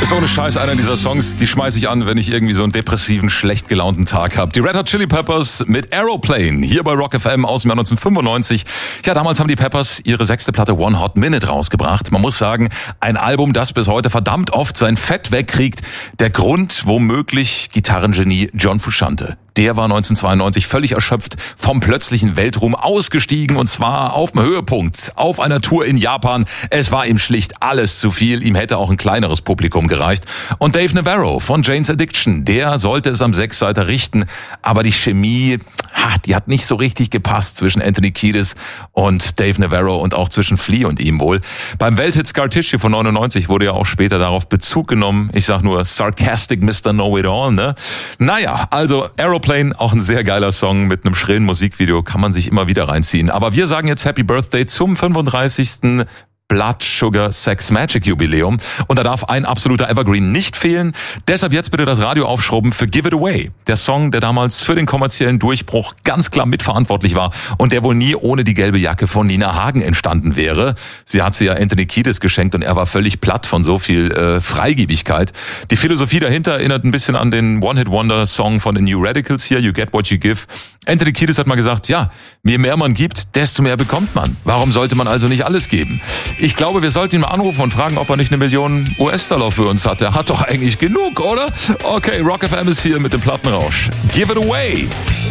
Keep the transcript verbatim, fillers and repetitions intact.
Ist ohne Scheiß einer dieser Songs, die schmeiße ich an, wenn ich irgendwie so einen depressiven, schlecht gelaunten Tag habe. Die Red Hot Chili Peppers mit Aeroplane, hier bei Rock F M aus dem Jahr neunzehnhundertfünfundneunzig. Ja, damals haben die Peppers ihre sechste Platte One Hot Minute rausgebracht. Man muss sagen, ein Album, das bis heute verdammt oft sein Fett wegkriegt. Der Grund, womöglich Gitarrengenie John Frusciante. Der war neunzehnhundertzweiundneunzig völlig erschöpft vom plötzlichen Weltruhm ausgestiegen, und zwar auf dem Höhepunkt, auf einer Tour in Japan. Es war ihm schlicht alles zu viel, ihm hätte auch ein kleineres Publikum gereicht. Und Dave Navarro von Jane's Addiction, der sollte es am Sechsseiter richten, aber die Chemie, die hat nicht so richtig gepasst zwischen Anthony Kiedis und Dave Navarro und auch zwischen Flea und ihm wohl. Beim Welthit Scar Tissue von neunundneunzig wurde ja auch später darauf Bezug genommen. Ich sag nur Sarcastic Mister Know-It-All, ne? Naja, also Aeroplane, auch ein sehr geiler Song mit einem schrillen Musikvideo, kann man sich immer wieder reinziehen. Aber wir sagen jetzt Happy Birthday zum fünfunddreißigsten Blood Sugar Sex Magic Jubiläum. Und da darf ein absoluter Evergreen nicht fehlen. Deshalb jetzt bitte das Radio aufschrubben für Give It Away. Der Song, der damals für den kommerziellen Durchbruch ganz klar mitverantwortlich war und der wohl nie ohne die gelbe Jacke von Nina Hagen entstanden wäre. Sie hat sie ja Anthony Kiedis geschenkt und er war völlig platt von so viel äh, Freigebigkeit. Die Philosophie dahinter erinnert ein bisschen an den One-Hit-Wonder-Song von den New Radicals hier, You Get What You Give. Anthony Kiedis hat mal gesagt, ja, je mehr man gibt, desto mehr bekommt man. Warum sollte man also nicht alles geben? Ich glaube, wir sollten ihn mal anrufen und fragen, ob er nicht eine Million U S-Dollar für uns hat. Er hat doch eigentlich genug, oder? Okay, Rock F M ist hier mit dem Plattenrausch. Give it away!